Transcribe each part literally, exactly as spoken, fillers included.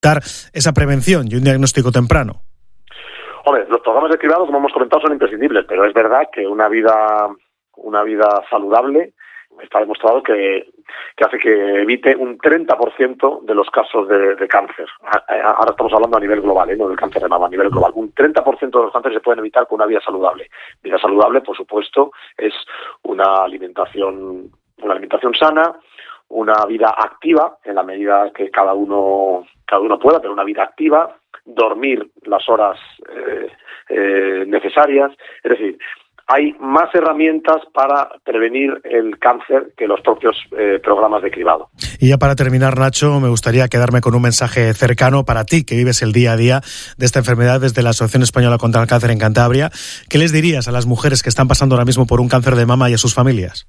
dar esa prevención y un diagnóstico temprano? Hombre, los programas de cribado, como hemos comentado, son imprescindibles, pero es verdad que una vida, una vida saludable está demostrado que, que hace que evite un treinta por ciento de los casos de, de cáncer. Ahora estamos hablando a nivel global, ¿eh? No del cáncer de mama, a nivel global. Un treinta por ciento de los cánceres se pueden evitar con una vida saludable. Vida saludable, por supuesto, es una alimentación, una alimentación sana, una vida activa, en la medida que cada uno, cada uno pueda, pero una vida activa, dormir las horas eh, eh, necesarias, es decir, hay más herramientas para prevenir el cáncer que los propios eh, programas de cribado. Y ya para terminar, Nacho, me gustaría quedarme con un mensaje cercano para ti, que vives el día a día de esta enfermedad desde la Asociación Española contra el Cáncer en Cantabria. ¿Qué les dirías a las mujeres que están pasando ahora mismo por un cáncer de mama y a sus familias?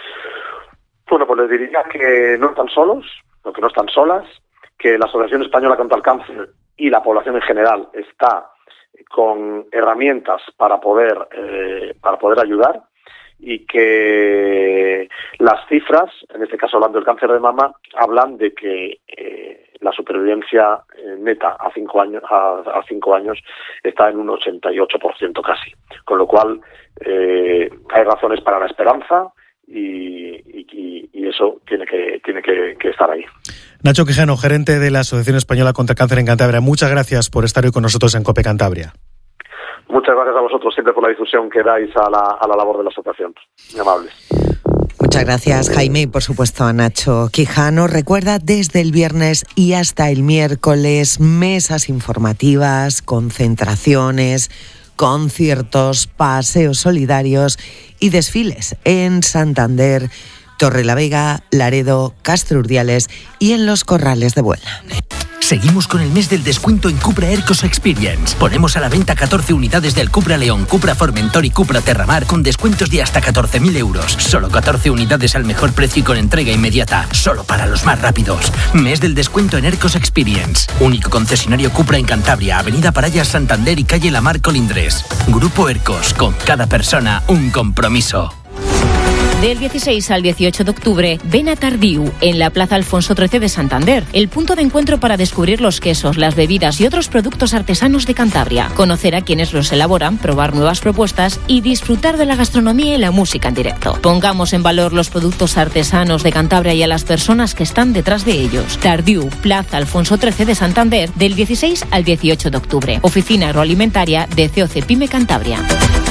Bueno, pues les diría que no están solos, que no están solas, que la Asociación Española contra el Cáncer y la población en general está con herramientas para poder eh, para poder ayudar, y que las cifras, en este caso hablando del cáncer de mama, hablan de que eh, la supervivencia eh, neta a cinco años a, a cinco años está en un ochenta y ocho por ciento casi, con lo cual eh, hay razones para la esperanza. Y, y, y eso tiene que tiene que, que estar ahí. Nacho Quijano, gerente de la Asociación Española contra el Cáncer en Cantabria, muchas gracias por estar hoy con nosotros en COPE Cantabria. Muchas gracias a vosotros siempre por la difusión que dais a la, a la labor de la asociación. Muy amables. Muchas gracias, Jaime, y por supuesto a Nacho Quijano. Recuerda, desde el viernes y hasta el miércoles, mesas informativas, concentraciones, conciertos, paseos solidarios y desfiles en Santander, Torrelavega, Laredo, Castro Urdiales y en los Corrales de Buelna. Seguimos con el mes del descuento en Cupra Aircos Experience. Ponemos a la venta catorce unidades del Cupra León, Cupra Formentor y Cupra Terramar con descuentos de hasta catorce mil euros. Solo catorce unidades al mejor precio y con entrega inmediata. Solo para los más rápidos. Mes del descuento en Aircos Experience. Único concesionario Cupra en Cantabria, Avenida Parallas, Santander y calle Lamar Colindres. Grupo Aircos, con cada persona un compromiso. Del dieciséis al dieciocho de octubre, ven a Tardiu, en la Plaza Alfonso trece de Santander, el punto de encuentro para descubrir los quesos, las bebidas y otros productos artesanos de Cantabria, conocer a quienes los elaboran, probar nuevas propuestas y disfrutar de la gastronomía y la música en directo. Pongamos en valor los productos artesanos de Cantabria y a las personas que están detrás de ellos. Tardiu, Plaza Alfonso trece de Santander, del dieciséis al dieciocho de octubre. Oficina Agroalimentaria de C O C Pyme Cantabria.